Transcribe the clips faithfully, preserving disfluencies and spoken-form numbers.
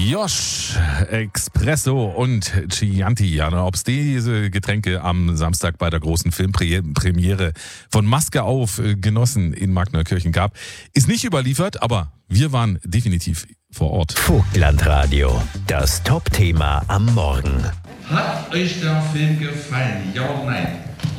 Josh, Espresso und Chianti. Ja, ob es diese Getränke am Samstag bei der großen Filmpremiere von Maske auf genossen in Markneukirchen gab, ist nicht überliefert, aber wir waren definitiv vor Ort. Vogtlandradio, das Top-Thema am Morgen. Hat euch der Film gefallen? Ja oder nein?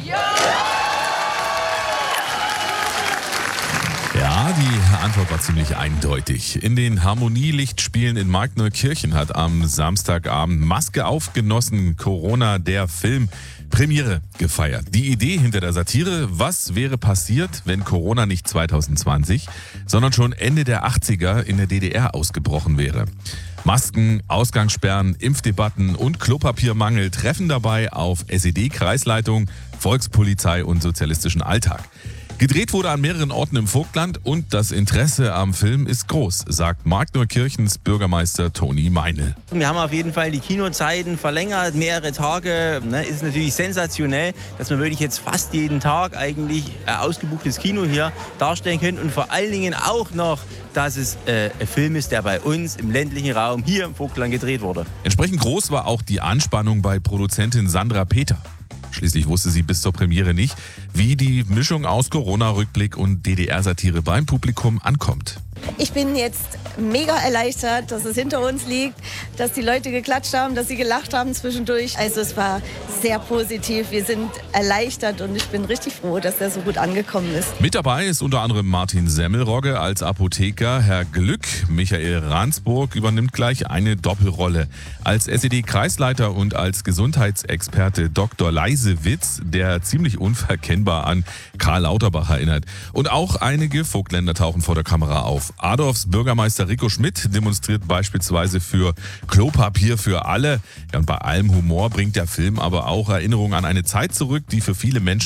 Ja, die Antwort war ziemlich eindeutig. In den Harmonielichtspielen in Markneukirchen hat am Samstagabend Maske auf genossen Corona der Film Premiere gefeiert. Die Idee hinter der Satire: Was wäre passiert, wenn Corona nicht zwanzig zwanzig, sondern schon Ende der achtziger in der D D R ausgebrochen wäre? Masken, Ausgangssperren, Impfdebatten und Klopapiermangel treffen dabei auf S E D-Kreisleitung, Volkspolizei und sozialistischen Alltag. Gedreht wurde an mehreren Orten im Vogtland und das Interesse am Film ist groß, sagt Markneukirchens Bürgermeister Toni Meinl. Wir haben auf jeden Fall die Kinozeiten verlängert, mehrere Tage. Ne, ist natürlich sensationell, dass wir wirklich jetzt fast jeden Tag eigentlich ein ausgebuchtes Kino hier darstellen können und vor allen Dingen auch noch, dass es äh, ein Film ist, der bei uns im ländlichen Raum hier im Vogtland gedreht wurde. Entsprechend groß war auch die Anspannung bei Produzentin Sandra Peter. Schließlich wusste sie bis zur Premiere nicht, wie die Mischung aus Corona-Rückblick und D D R-Satire beim Publikum ankommt. Ich bin jetzt mega erleichtert, dass es hinter uns liegt, dass die Leute geklatscht haben, dass sie gelacht haben zwischendurch. Also es war sehr positiv. Wir sind erleichtert und ich bin richtig froh, dass der so gut angekommen ist. Mit dabei ist unter anderem Martin Semmelrogge als Apotheker, Herr Glück. Michael Ransburg übernimmt gleich eine Doppelrolle. Als S E D-Kreisleiter und als Gesundheitsexperte Doktor Leisewitz, der ziemlich unverkennbar an Karl Lauterbach erinnert. Und auch einige Vogtländer tauchen vor der Kamera auf. Adorfs Bürgermeister Rico Schmidt demonstriert beispielsweise für Klopapier für alle. Ja, und bei allem Humor bringt der Film aber auch Erinnerungen an eine Zeit zurück, die für viele Menschen